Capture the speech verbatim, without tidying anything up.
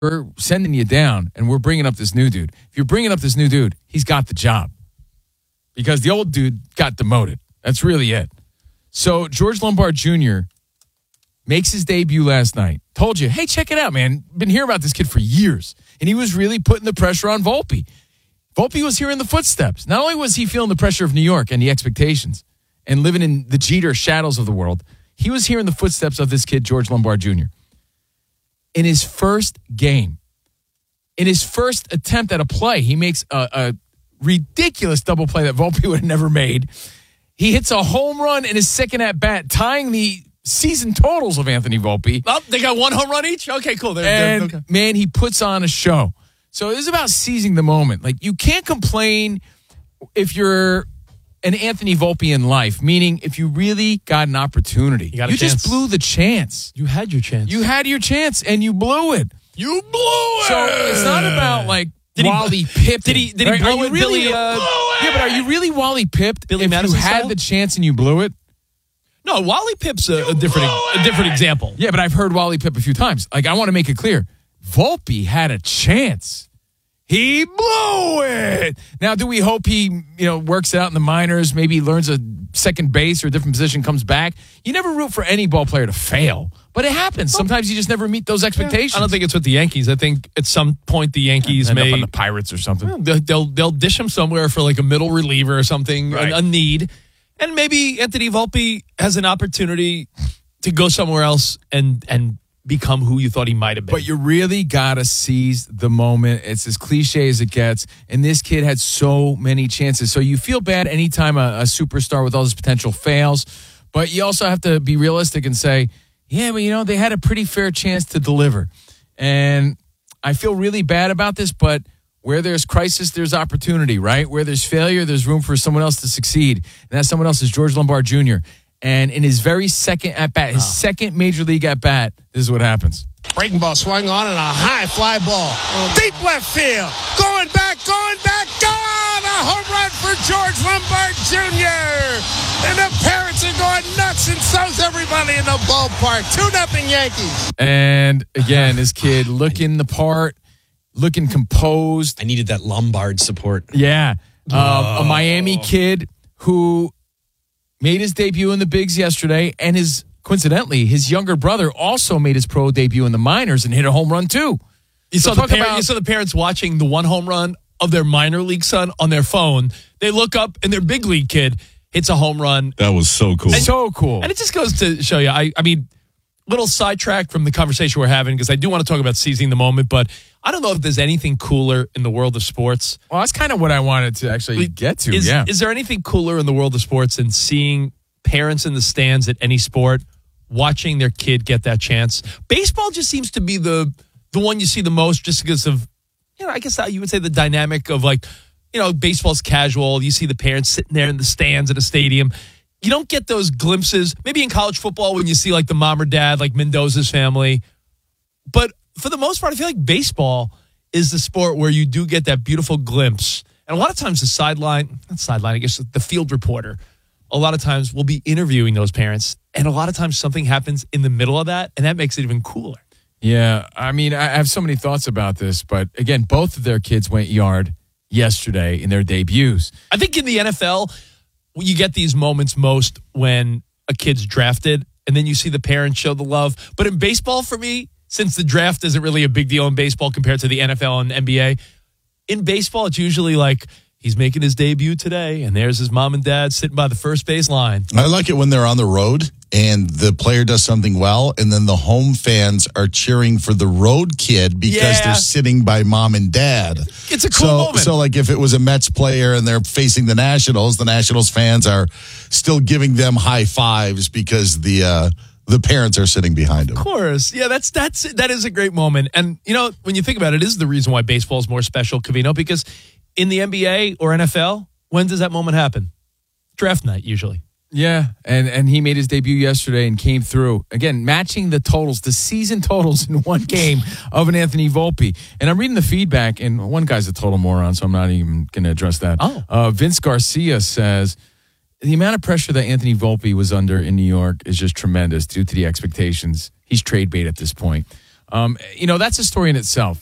we're sending you down and we're bringing up this new dude. If you're bringing up this new dude, he's got the job because the old dude got demoted. That's really it. So George Lombard Junior makes his debut last night. Told you, hey, check it out, man. Been hearing about this kid for years. And he was really putting the pressure on Volpe. Volpe was hearing the footsteps. Not only was he feeling the pressure of New York and the expectations and living in the Jeter shadows of the world, he was hearing the footsteps of this kid, George Lombard Junior In his first game, in his first attempt at a play, he makes a, a ridiculous double play that Volpe would have never made. He hits a home run in his second at-bat, tying the season totals of Anthony Volpe. Oh, they got one home run each? Okay, cool. They're, and, they're, okay. man, he puts on a show. So it is about seizing the moment. Like, you can't complain if you're an Anthony Volpe in life, meaning if you really got an opportunity. You, got a you chance. just blew the chance. You had your chance. You had your chance, and you blew it. You blew it! So it's not about, like, did Wally he, Pipp. Did he, did he right? blow it, really, Billy? Uh, yeah, but are you really Wally Pipp Billy if Madison you had style? the chance and you blew it? No, Wally Pipp's a, a different a different example. Yeah, but I've heard Wally Pipp a few times. Like, I want to make it clear. Volpe had a chance. He blew it. Now, do we hope he, you know, works it out in the minors, maybe learns a second base or a different position, comes back? You never root for any ball player to fail, but it happens. Sometimes you just never meet those expectations. I don't think it's with the Yankees. I think at some point the Yankees End may up on the Pirates or something. They'll, they'll they'll dish him somewhere for like a middle reliever or something, Right. a, a need, and maybe Anthony Volpe has an opportunity to go somewhere else and and become who you thought he might have been. But you really got to seize the moment. It's as cliche as it gets. And this kid had so many chances. So you feel bad anytime a, a superstar with all this potential fails. But you also have to be realistic and say, yeah, but, you know, they had a pretty fair chance to deliver. And I feel really bad about this, but where there's crisis, there's opportunity, right? Where there's failure, there's room for someone else to succeed. And that someone else is George Lombard Junior And in his very second at-bat, his oh. second major league at-bat, this is what happens. Breaking ball swung on and a high fly ball. Deep left field. Going back, going back, gone! A home run for George Lombard Junior And the parents are going nuts, and so's everybody in the ballpark. two nothing Yankees. And again, this kid looking the part, looking composed. I needed that Lombard support. Yeah. Oh. Uh, a Miami kid who made his debut in the bigs yesterday, and his coincidentally, his younger brother also made his pro debut in the minors and hit a home run too. You so saw the par- about- you saw the parents watching the one home run of their minor league son on their phone. They look up and their big league kid hits a home run. That was so cool. And, so cool. And it just goes to show you, I, I mean, little sidetrack from the conversation we're having because I do want to talk about seizing the moment, but I don't know if there's anything cooler in the world of sports. Well, that's kind of what I wanted to actually get to, is, yeah. Is there anything cooler in the world of sports than seeing parents in the stands at any sport watching their kid get that chance? Baseball just seems to be the the one you see the most just because of, you know, I guess you would say the dynamic of like, you know, baseball's casual. You see the parents sitting there in the stands at a stadium. You don't get those glimpses. Maybe in college football when you see like the mom or dad, like Mendoza's family. But for the most part, I feel like baseball is the sport where you do get that beautiful glimpse. And a lot of times the sideline, not sideline, I guess the field reporter, a lot of times we'll be interviewing those parents. And a lot of times something happens in the middle of that, and that makes it even cooler. Yeah, I mean, I have so many thoughts about this. But again, both of their kids went yard yesterday in their debuts. I think in the N F L, you get these moments most when a kid's drafted, and then you see the parents show the love. But in baseball, for me, since the draft isn't really a big deal in baseball compared to the N F L and N B A, in baseball, it's usually like he's making his debut today, and there's his mom and dad sitting by the first base line. I like it when they're on the road and the player does something well, and then the home fans are cheering for the road kid because Yeah. they're sitting by mom and dad. It's a cool so, moment. So, like, if it was a Mets player and they're facing the Nationals, the Nationals fans are still giving them high fives because the uh, the parents are sitting behind them. Of course. Yeah, that's that's that is a great moment. And, you know, when you think about it, it is the reason why baseball is more special, Covino, because in the N B A or N F L, when does that moment happen? Draft night, usually. Yeah, and, and he made his debut yesterday and came through. Again, matching the totals, the season totals in one game of an Anthony Volpe. And I'm reading the feedback, and one guy's a total moron, so I'm not even going to address that. Oh. Uh, Vince Garcia says, the amount of pressure that Anthony Volpe was under in New York is just tremendous due to the expectations. He's trade bait at this point. Um, you know, that's a story in itself.